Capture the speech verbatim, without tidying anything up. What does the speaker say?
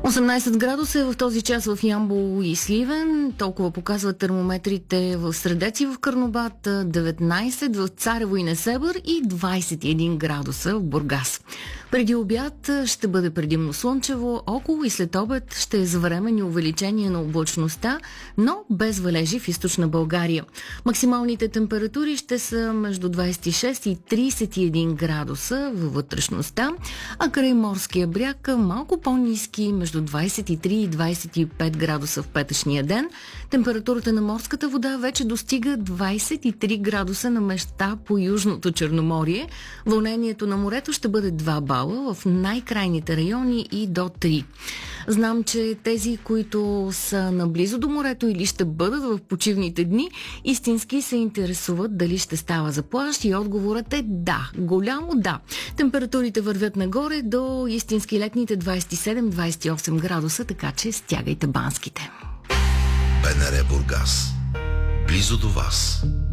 осемнайсет градуса е в този час в Ямбол и Сливен. Толкова показват термометрите в Средец и в Карнобат. деветнайсет в Царево и Несебър и двайсет и един градуса в Бургас. Преди обяд ще бъде предимно слънчево, около и след обед ще е завремени увеличение на облачността, но без валежи в източна България. Максималните температури ще са между двайсет и шест и трийсет и един градуса във вътрешността, а край морския бряг малко по-ниски, между двайсет и три и двайсет и пет градуса в петъчния ден. Температурата на морската вода вече достига двайсет и три градуса на места по Южното Черноморие. Вълнението на морето ще бъде два бала, в най-крайните райони и до три. Знам, че тези, които са наблизо до морето или ще бъдат в почивните дни, истински се интересуват дали ще става за плаж, и отговорът е да, голямо да. Температурите вървят нагоре до истински летните двайсет и седем до двайсет и осем градуса, така че стягайте банските. БНР Бургас. Близо до вас.